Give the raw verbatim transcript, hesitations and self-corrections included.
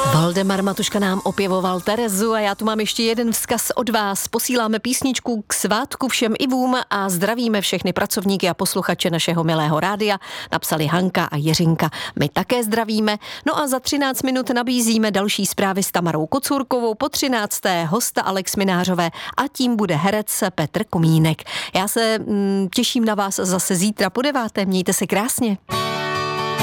Valdemar Matuška nám opěvoval Terezu a já tu mám ještě jeden vzkaz od vás. Posíláme písničku k svátku všem Ivům a zdravíme všechny pracovníky a posluchače našeho milého rádia. Napsali Hanka a Jiřinka. My také zdravíme. No a za třináct minut nabízíme další zprávy s Tamarou Kocůrkovou, po třinácté hosta Alex Minářové a tím bude herec Petr Komínek. Já se mm, těším na vás zase zítra po deváté. Mějte se krásně.